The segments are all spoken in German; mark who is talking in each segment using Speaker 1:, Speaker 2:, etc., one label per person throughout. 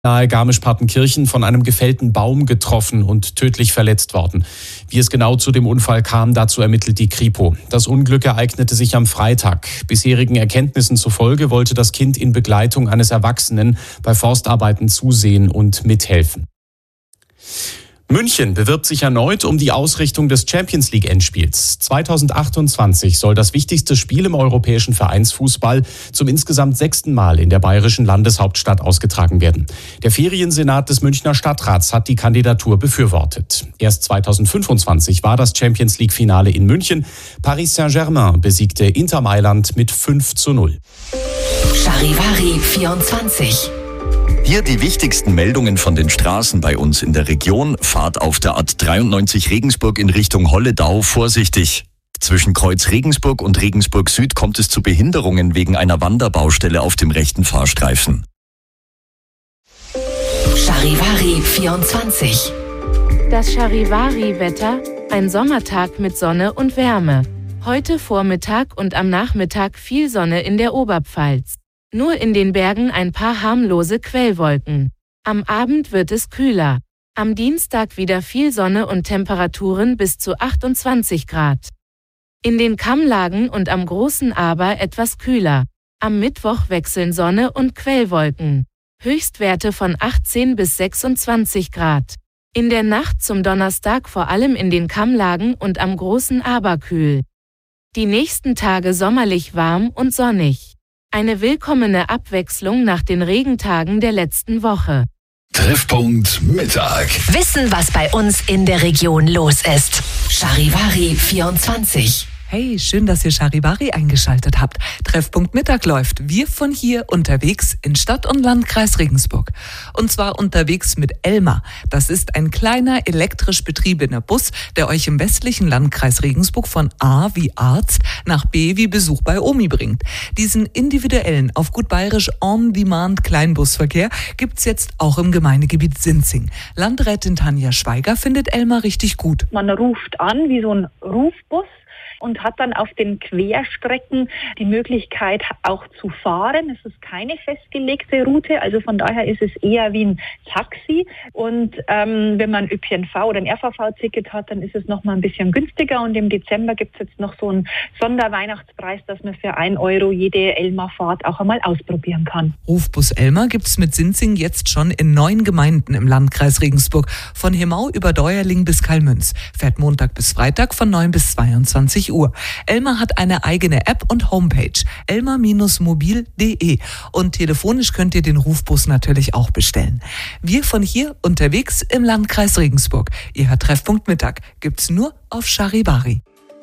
Speaker 1: nahe Garmisch-Partenkirchen von einem gefällten Baum getroffen und tödlich verletzt worden. Wie es genau zu dem Unfall kam, dazu ermittelt die Kripo. Das Unglück ereignete sich am Freitag. Bisherigen Erkenntnissen zufolge wollte das Kind in Begleitung eines Erwachsenen bei Forstarbeiten zusehen und mithelfen. München bewirbt sich erneut um die Ausrichtung des Champions-League-Endspiels. 2028 soll das wichtigste Spiel im europäischen Vereinsfußball zum insgesamt 6. Mal in der bayerischen Landeshauptstadt ausgetragen werden. Der Feriensenat des Münchner Stadtrats hat die Kandidatur befürwortet. Erst 2025 war das Champions-League-Finale in München. Paris Saint-Germain besiegte Inter Mailand mit 5:0.
Speaker 2: Charivari 24.
Speaker 3: Hier die wichtigsten Meldungen von den Straßen bei uns in der Region. Fahrt auf der A93 Regensburg in Richtung Holledau vorsichtig. Zwischen Kreuz Regensburg und Regensburg Süd kommt es zu Behinderungen wegen einer Wanderbaustelle auf dem rechten Fahrstreifen.
Speaker 2: Charivari 24.
Speaker 4: Das Charivari-Wetter, ein Sommertag mit Sonne und Wärme. Heute Vormittag und am Nachmittag viel Sonne in der Oberpfalz. Nur in den Bergen ein paar harmlose Quellwolken. Am Abend wird es kühler. Am Dienstag wieder viel Sonne und Temperaturen bis zu 28 Grad. In den Kammlagen und am Großen Aber etwas kühler. Am Mittwoch wechseln Sonne und Quellwolken. Höchstwerte von 18 bis 26 Grad. In der Nacht zum Donnerstag vor allem in den Kammlagen und am Großen Aber kühl. Die nächsten Tage sommerlich warm und sonnig. Eine willkommene Abwechslung nach den Regentagen der letzten Woche.
Speaker 5: Treffpunkt Mittag.
Speaker 2: Wissen, was bei uns in der Region los ist. Charivari 24.
Speaker 6: Hey, schön, dass ihr Charivari eingeschaltet habt. Treffpunkt Mittag läuft. Wir von hier unterwegs in Stadt und Landkreis Regensburg. Und zwar unterwegs mit Elmar. Das ist ein kleiner elektrisch betriebener Bus, der euch im westlichen Landkreis Regensburg von A wie Arzt nach B wie Besuch bei Omi bringt. Diesen individuellen, auf gut bayerisch On-Demand Kleinbusverkehr gibt's jetzt auch im Gemeindegebiet Sinzing. Landrätin Tanja Schweiger findet Elmar richtig gut.
Speaker 7: Man ruft an wie so ein Rufbus und hat dann auf den Querstrecken die Möglichkeit auch zu fahren. Es ist keine festgelegte Route, also von daher ist es eher wie ein Taxi. Und wenn man ÖPNV oder ein RVV-Ticket hat, dann ist es noch mal ein bisschen günstiger. Und im Dezember gibt es jetzt noch so einen Sonderweihnachtspreis, dass man für 1 Euro jede Elmar-Fahrt auch einmal ausprobieren kann.
Speaker 6: Rufbus Elmar gibt's mit Sinzing jetzt schon in 9 Gemeinden im Landkreis Regensburg. Von Hemau über Deuerling bis Kalmünz. Fährt Montag bis Freitag von 9 bis 22 Uhr. Elmar hat eine eigene App und Homepage, elmar-mobil.de. Und telefonisch könnt ihr den Rufbus natürlich auch bestellen. Wir von hier unterwegs im Landkreis Regensburg. Ihr hört Treffpunkt Mittag. Gibt's nur auf Charivari.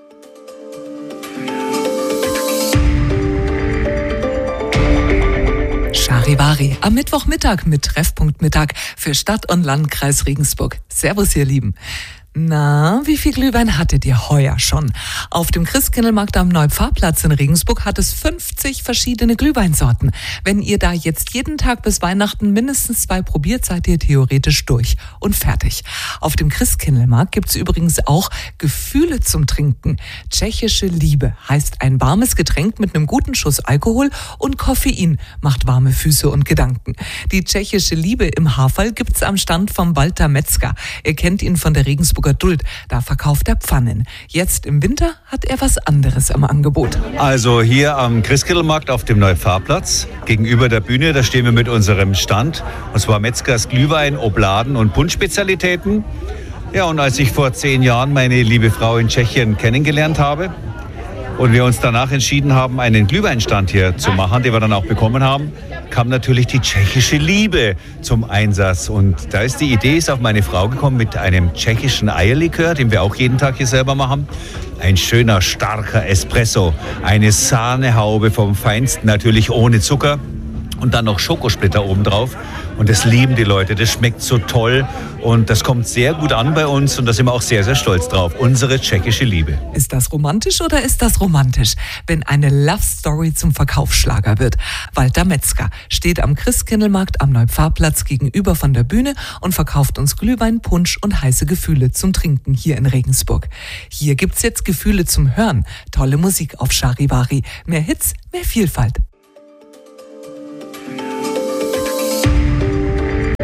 Speaker 6: Charivari am Mittwochmittag mit Treffpunkt Mittag für Stadt und Landkreis Regensburg. Servus, ihr Lieben. Na, wie viel Glühwein hattet ihr heuer schon? Auf dem Christkindlmarkt am Neupfarrplatz in Regensburg hat es 50 verschiedene Glühweinsorten. Wenn ihr da jetzt jeden Tag bis Weihnachten mindestens 2 probiert, seid ihr theoretisch durch und fertig. Auf dem Christkindlmarkt gibt's übrigens auch Gefühle zum Trinken. Tschechische Liebe heißt ein warmes Getränk mit einem guten Schuss Alkohol und Koffein macht warme Füße und Gedanken. Die tschechische Liebe im Haferl gibt's am Stand vom Walter Metzger. Ihr kennt ihn von der Regensburger Duld, da verkauft er Pfannen. Jetzt im Winter hat er was anderes im Angebot.
Speaker 8: Also hier am Christkindlmarkt auf dem Neupfarrplatz, gegenüber der Bühne, da stehen wir mit unserem Stand. Und zwar Metzgers Glühwein, Obladen und Punschspezialitäten. Ja, und als ich vor 10 Jahren meine liebe Frau in Tschechien kennengelernt habe und wir uns danach entschieden haben, einen Glühweinstand hier zu machen, den wir dann auch bekommen haben, kam natürlich die tschechische Liebe zum Einsatz. Und da ist die Idee auf meine Frau gekommen mit einem tschechischen Eierlikör, den wir auch jeden Tag hier selber machen. Ein schöner, starker Espresso, eine Sahnehaube vom Feinsten, natürlich ohne Zucker. Und dann noch Schokosplitter obendrauf. Und das lieben die Leute, das schmeckt so toll. Und das kommt sehr gut an bei uns und da sind wir auch sehr, sehr stolz drauf. Unsere tschechische Liebe.
Speaker 6: Ist das romantisch oder ist das romantisch, wenn eine Love Story zum Verkaufsschlager wird? Walter Metzger steht am Christkindlmarkt am Neupfarrplatz gegenüber von der Bühne und verkauft uns Glühwein, Punsch und heiße Gefühle zum Trinken hier in Regensburg. Hier gibt's jetzt Gefühle zum Hören. Tolle Musik auf Charivari. Mehr Hits, mehr Vielfalt.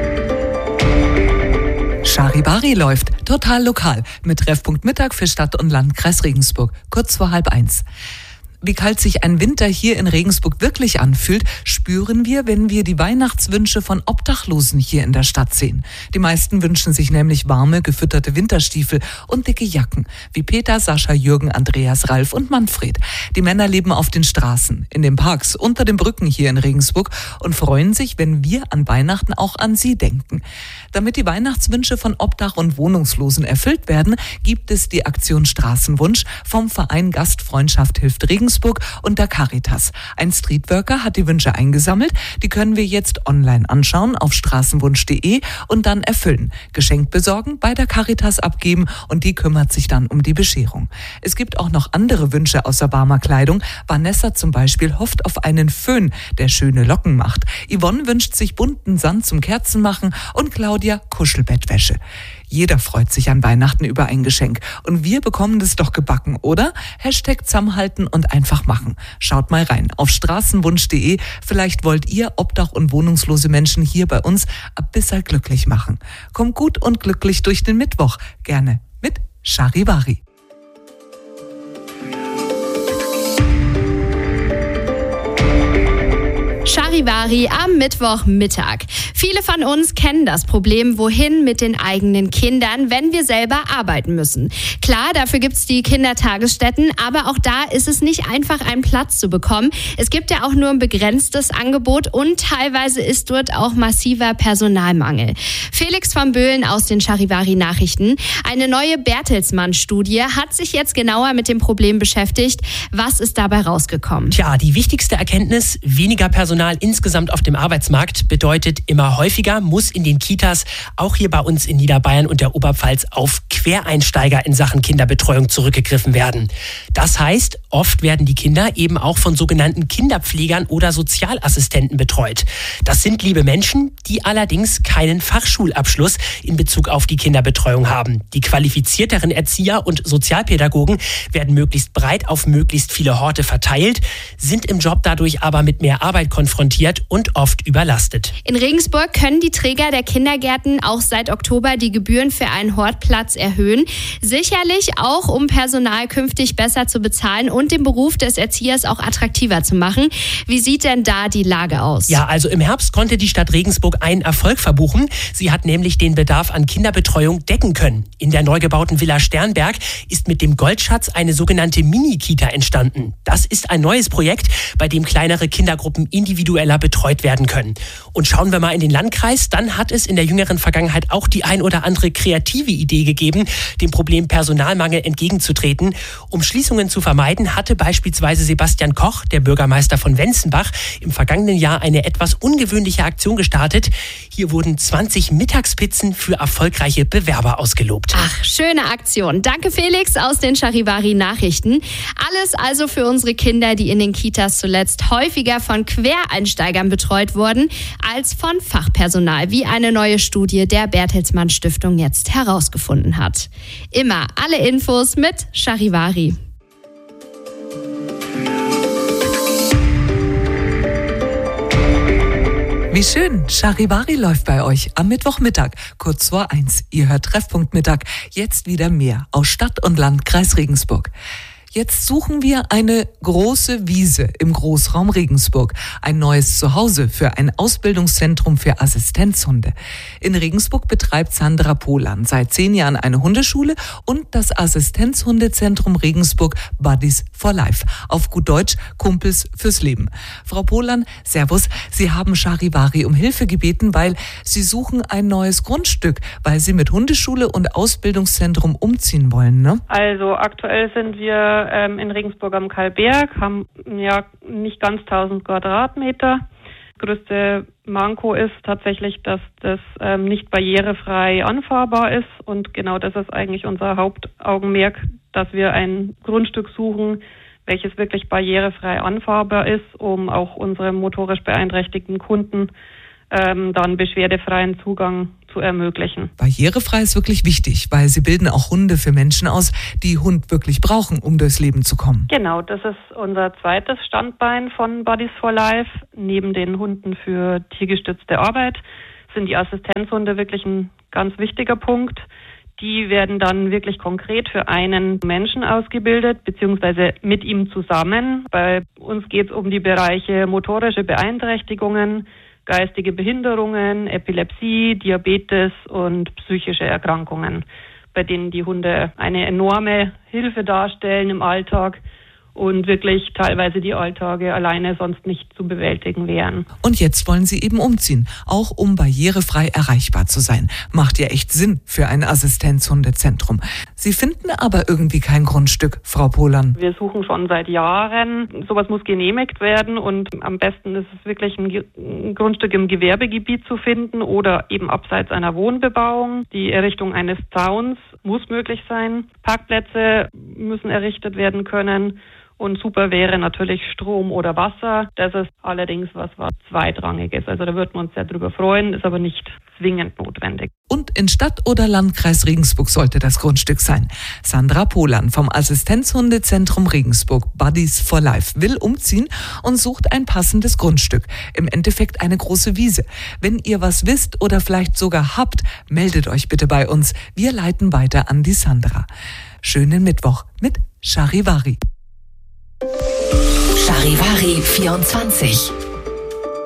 Speaker 6: Charivari läuft, total lokal, mit Treffpunkt Mittag für Stadt und Landkreis Regensburg, kurz vor 12:30. Wie kalt sich ein Winter hier in Regensburg wirklich anfühlt, spüren wir, wenn wir die Weihnachtswünsche von Obdachlosen hier in der Stadt sehen. Die meisten wünschen sich nämlich warme, gefütterte Winterstiefel und dicke Jacken, wie Peter, Sascha, Jürgen, Andreas, Ralf und Manfred. Die Männer leben auf den Straßen, in den Parks, unter den Brücken hier in Regensburg und freuen sich, wenn wir an Weihnachten auch an sie denken. Damit die Weihnachtswünsche von Obdach- und Wohnungslosen erfüllt werden, gibt es die Aktion Straßenwunsch vom Verein Gastfreundschaft hilft Regensburg und der Caritas. Ein Streetworker hat die Wünsche eingesammelt. Die können wir jetzt online anschauen auf straßenwunsch.de und dann erfüllen. Geschenk besorgen, bei der Caritas abgeben und die kümmert sich dann um die Bescherung. Es gibt auch noch andere Wünsche außer warmer Kleidung. Vanessa zum Beispiel hofft auf einen Föhn, der schöne Locken macht. Yvonne wünscht sich bunten Sand zum Kerzenmachen und Claudia Kuschelbettwäsche. Jeder freut sich an Weihnachten über ein Geschenk. Und wir bekommen das doch gebacken, oder? Hashtag zusammenhalten und einfach machen. Schaut mal rein auf straßenwunsch.de. Vielleicht wollt ihr Obdach- und wohnungslose Menschen hier bei uns ein bisschen glücklich machen. Kommt gut und glücklich durch den Mittwoch. Gerne mit Charivari.
Speaker 9: Charivari am Mittwochmittag. Viele von uns kennen das Problem, wohin mit den eigenen Kindern, wenn wir selber arbeiten müssen. Klar, dafür gibt's die Kindertagesstätten, aber auch da ist es nicht einfach, einen Platz zu bekommen. Es gibt ja auch nur ein begrenztes Angebot und teilweise ist dort auch massiver Personalmangel. Felix von Böhlen aus den Charivari-Nachrichten. Eine neue Bertelsmann-Studie hat sich jetzt genauer mit dem Problem beschäftigt. Was ist dabei rausgekommen?
Speaker 10: Tja, die wichtigste Erkenntnis: weniger Personal insgesamt auf dem Arbeitsmarkt bedeutet, immer häufiger muss in den Kitas, auch hier bei uns in Niederbayern und der Oberpfalz, auf Quereinsteiger in Sachen Kinderbetreuung zurückgegriffen werden. Das heißt, oft werden die Kinder eben auch von sogenannten Kinderpflegern oder Sozialassistenten betreut. Das sind liebe Menschen, die allerdings keinen Fachschulabschluss in Bezug auf die Kinderbetreuung haben. Die qualifizierteren Erzieher und Sozialpädagogen werden möglichst breit auf möglichst viele Horte verteilt, sind im Job dadurch aber mit mehr Arbeit konfrontiert und oft überlastet.
Speaker 9: In Regensburg können die Träger der Kindergärten auch seit Oktober die Gebühren für einen Hortplatz erhöhen. Sicherlich auch, um Personal künftig besser zu bezahlen und den Beruf des Erziehers auch attraktiver zu machen. Wie sieht denn da die Lage aus?
Speaker 10: Ja, also im Herbst konnte die Stadt Regensburg einen Erfolg verbuchen. Sie hat nämlich den Bedarf an Kinderbetreuung decken können. In der neu gebauten Villa Sternberg ist mit dem Goldschatz eine sogenannte Mini-Kita entstanden. Das ist ein neues Projekt, bei dem kleinere Kindergruppen individueller betreut werden können. Und schauen wir mal in den Landkreis, dann hat es in der jüngeren Vergangenheit auch die ein oder andere kreative Idee gegeben, dem Problem Personalmangel entgegenzutreten. Um Schließungen zu vermeiden, hatte beispielsweise Sebastian Koch, der Bürgermeister von Wenzenbach, im vergangenen Jahr eine etwas ungewöhnliche Aktion gestartet. Hier wurden 20 Mittagspizzen für erfolgreiche Bewerber ausgelobt.
Speaker 9: Ach, schöne Aktion. Danke Felix aus den Charivari-Nachrichten. Alles also für unsere Kinder, die in den Kitas zuletzt häufiger von Quereinsteigern betreut wurden, als von Fachpersonal, wie eine neue Studie der Bertelsmann Stiftung jetzt herausgefunden hat. Immer alle Infos mit Charivari.
Speaker 6: Wie schön, Charivari läuft bei euch am Mittwochmittag, kurz vor 1. Ihr hört Treffpunkt Mittag, jetzt wieder mehr aus Stadt und Landkreis Regensburg. Jetzt suchen wir eine große Wiese im Großraum Regensburg. Ein neues Zuhause für ein Ausbildungszentrum für Assistenzhunde. In Regensburg betreibt Sandra Pohlan seit 10 Jahren eine Hundeschule und das Assistenzhundezentrum Regensburg Buddies for Life. Auf gut Deutsch, Kumpels fürs Leben. Frau Pohlan, Servus. Sie haben Charivari um Hilfe gebeten, weil Sie suchen ein neues Grundstück, weil Sie mit Hundeschule und Ausbildungszentrum umziehen wollen, ne?
Speaker 11: Also aktuell sind wir in Regensburg am Karlberg, haben ja nicht ganz 1000 Quadratmeter. Größte Manko ist tatsächlich, dass das nicht barrierefrei anfahrbar ist und genau das ist eigentlich unser Hauptaugenmerk, dass wir ein Grundstück suchen, welches wirklich barrierefrei anfahrbar ist, um auch unseren motorisch beeinträchtigten Kunden dann beschwerdefreien Zugang zu ermöglichen.
Speaker 6: Barrierefrei ist wirklich wichtig, weil Sie bilden auch Hunde für Menschen aus, die Hund wirklich brauchen, um durchs Leben zu kommen.
Speaker 11: Genau, das ist unser zweites Standbein von Buddies for Life. Neben den Hunden für tiergestützte Arbeit sind die Assistenzhunde wirklich ein ganz wichtiger Punkt. Die werden dann wirklich konkret für einen Menschen ausgebildet, beziehungsweise mit ihm zusammen. Bei uns geht es um die Bereiche motorische Beeinträchtigungen, geistige Behinderungen, Epilepsie, Diabetes und psychische Erkrankungen, bei denen die Hunde eine enorme Hilfe darstellen im Alltag und wirklich teilweise die Alltage alleine sonst nicht zu bewältigen wären.
Speaker 6: Und jetzt wollen Sie eben umziehen, auch um barrierefrei erreichbar zu sein. Macht ja echt Sinn für ein Assistenzhundezentrum. Sie finden aber irgendwie kein Grundstück, Frau Polan.
Speaker 11: Wir suchen schon seit Jahren. Sowas muss genehmigt werden und am besten ist es wirklich ein Grundstück im Gewerbegebiet zu finden oder eben abseits einer Wohnbebauung. Die Errichtung eines Zauns muss möglich sein. Parkplätze müssen errichtet werden können. Und super wäre natürlich Strom oder Wasser. Das ist allerdings was Zweitrangiges. Also da würden wir uns sehr drüber freuen, ist aber nicht zwingend notwendig.
Speaker 6: Und in Stadt oder Landkreis Regensburg sollte das Grundstück sein. Sandra Polan vom Assistenzhundezentrum Regensburg Buddies for Life will umziehen und sucht ein passendes Grundstück. Im Endeffekt eine große Wiese. Wenn ihr was wisst oder vielleicht sogar habt, meldet euch bitte bei uns. Wir leiten weiter an die Sandra. Schönen Mittwoch mit Charivari.
Speaker 2: Charivari 24.